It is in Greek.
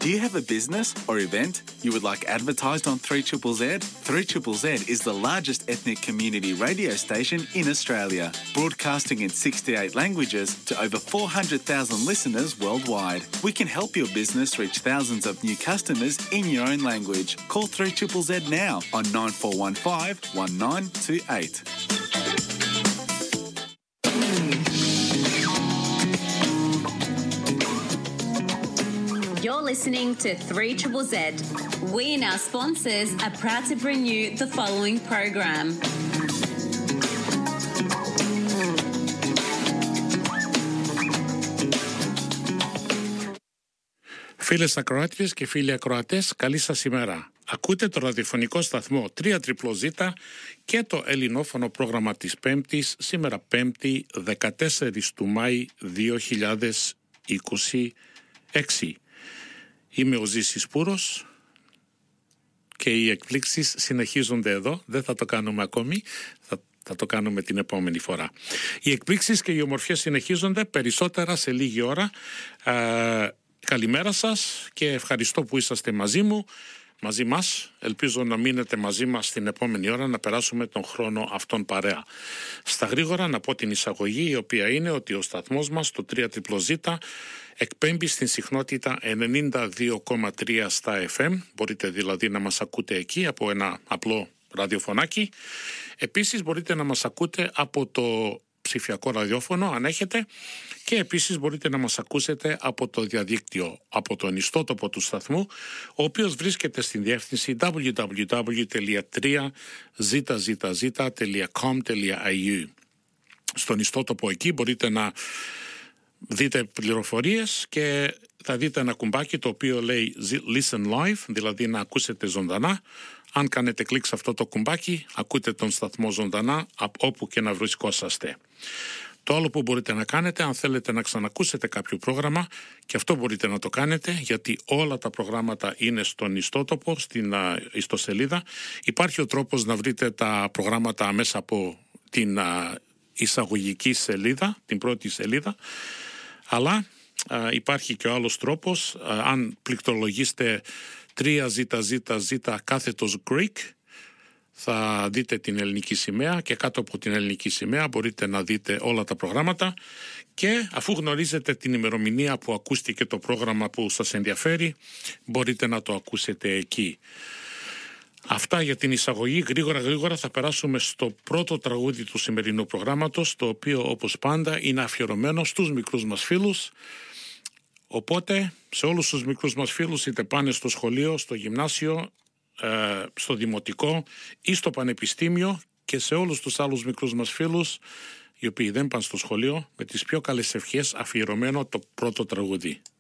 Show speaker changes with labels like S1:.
S1: Do you have a business or event you would like advertised on 3ZZZ? 3ZZZ is the largest ethnic community radio station in Australia, broadcasting in 68 languages to over 400,000 listeners worldwide. We can help your business reach thousands of new customers in your own language. Call 3ZZZ now on 9415 1928.
S2: You're listening to 3ZZZ. We and our sponsors are proud to bring you the following program.
S3: Φίλες ακροάτριες και φίλοι ακροατές, καλή σας ημέρα. Ακούτε το ραδιοφωνικό σταθμό 3ZZZ και το ελληνόφωνο πρόγραμμα της Πέμπτης, σήμερα Πέμπτη 14 του Μάη 2026. Είμαι ο Ζήσης Πούρος και οι εκπλήξεις συνεχίζονται εδώ. Δεν θα το κάνουμε ακόμη, θα το κάνουμε την επόμενη φορά. Οι εκπλήξεις και οι ομορφιές συνεχίζονται, περισσότερα σε λίγη ώρα. Καλημέρα σας και ευχαριστώ που είσαστε μαζί μας. Ελπίζω να μείνετε μαζί μας την επόμενη ώρα, να περάσουμε τον χρόνο αυτόν παρέα. Στα γρήγορα να πω την εισαγωγή, η οποία είναι ότι ο σταθμός μας, το 3ZZZ, εκπέμπει στην συχνότητα 92,3 στα FM. Μπορείτε δηλαδή να μας ακούτε εκεί από ένα απλό ραδιοφωνάκι. Επίσης μπορείτε να μας ακούτε από το ψηφιακό ραδιόφωνο αν έχετε, και επίσης μπορείτε να μας ακούσετε από το διαδίκτυο, από τον ιστότοπο του σταθμού, ο οποίος βρίσκεται στην διεύθυνση www.3zzz.com.au. Στον ιστότοπο εκεί μπορείτε να δείτε πληροφορίες και θα δείτε ένα κουμπάκι το οποίο λέει Listen Live, δηλαδή να ακούσετε ζωντανά. Αν κάνετε κλικ σε αυτό το κουμπάκι, ακούτε τον σταθμό ζωντανά όπου και να βρισκόσαστε. Το άλλο που μπορείτε να κάνετε, αν θέλετε να ξανακούσετε κάποιο πρόγραμμα, και αυτό μπορείτε να το κάνετε, γιατί όλα τα προγράμματα είναι στον ιστότοπο, στην ιστοσελίδα. Υπάρχει ο τρόπος να βρείτε τα προγράμματα μέσα από την εισαγωγική σελίδα, την πρώτη σελίδα, αλλά υπάρχει και ο άλλος τρόπος. Αν πληκτρολογήσετε 3ZZZ Greek, θα δείτε την ελληνική σημαία και κάτω από την ελληνική σημαία μπορείτε να δείτε όλα τα προγράμματα, και αφού γνωρίζετε την ημερομηνία που ακούστηκε το πρόγραμμα που σας ενδιαφέρει, μπορείτε να το ακούσετε εκεί. Αυτά για την εισαγωγή. Γρήγορα θα περάσουμε στο πρώτο τραγούδι του σημερινού προγράμματος, το οποίο όπως πάντα είναι αφιερωμένο στους μικρούς μας φίλους. Οπότε σε όλους τους μικρούς μας φίλους, είτε πάνε στο σχολείο, στο γυμνάσιο, στο δημοτικό ή στο πανεπιστήμιο, και σε όλους τους άλλους μικρούς μας φίλους οι οποίοι δεν πάνε στο σχολείο, με τις πιο καλές ευχές αφιερωμένο το πρώτο τραγούδι.